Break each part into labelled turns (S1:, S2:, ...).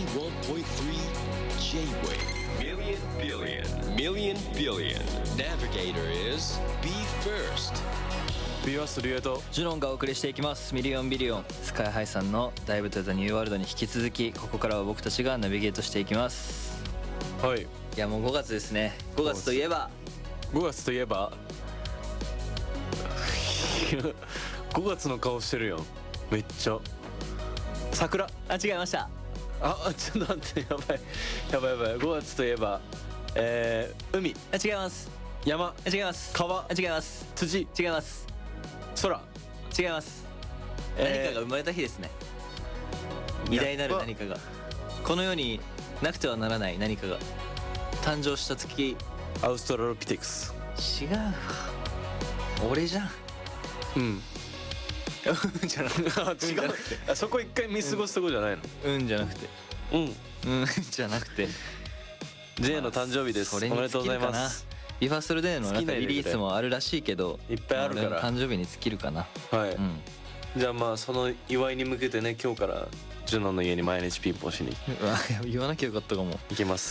S1: J-Wave Million billion Navigator is Be First
S2: ビーファーストリュウエイと
S3: ジュノンがお送りしていきます。ミリオンビリオンスカイハイさんのダイブトゥザニューワールドに引き続き、ここからは僕たちがナビゲートしていきます。
S2: はい。
S3: いやもう5月ですね。5月といえば
S2: 5月の顔してるやんめっちゃ。桜。
S3: あ、違いました。
S2: ちょっと待って、やばい5月といえば海。
S3: あ、違います。
S2: 山。
S3: 違います。
S2: 川。
S3: 違います。
S2: 土。
S3: 違います。
S2: 空。
S3: 違います。何かが生まれた日ですね。偉大なる何かがこの世になくてはならない何かが誕生した月。
S2: アウストラロピテクス。
S3: 違うわ、俺じゃん。
S2: うん
S3: じゃなくて
S2: 違う。そこ一回見過ごすとこじゃないの。
S3: じゃなくてじゃなくて
S2: J の誕生日です。おめでとうございます。
S3: ビファーストルデーのなんかリリースもあるらしいけど、
S2: いっぱいあるから、
S3: 誕生日に尽きるかな。
S2: はい、じゃあまあその祝いに向けてね、今日からジュノンの家に毎日ピンポンしに
S3: 言わなきゃよかったかも。
S2: 行きます。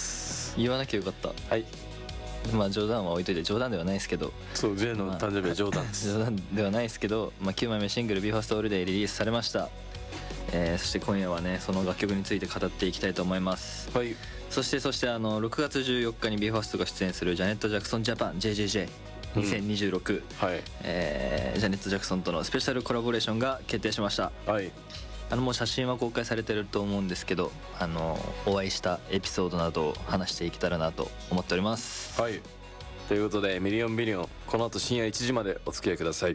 S3: 言わなきゃよかった。
S2: はい。
S3: まあ冗談は置いといて、冗談ではないですけど、
S2: そう J の誕生日は冗談です。
S3: 冗談ではないですけど、9枚目シングル「BE:FIRST All Day」リリースされました。そして今夜はね、その楽曲について語っていきたいと思います。
S2: はい。
S3: そして6月14日に BE:FIRST が出演するジャネット・ジャクソン・ジャパン JJJ2026、
S2: はい。
S3: ジャネット・ジャクソンとのスペシャルコラボレーションが決定しました。
S2: はい。
S3: もう写真は公開されてると思うんですけど、お会いしたエピソードなどを話していけたらなと思っております。
S2: はい。ということでミリオンビリオン、この後深夜1時までお付き合いください。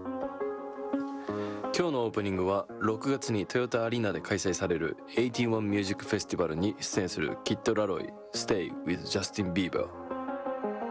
S2: 今日のオープニングは6月にトヨタアリーナで開催される81ミュージックフェスティバルに出演するキッド・ラロイ Stay with Justin Bieber。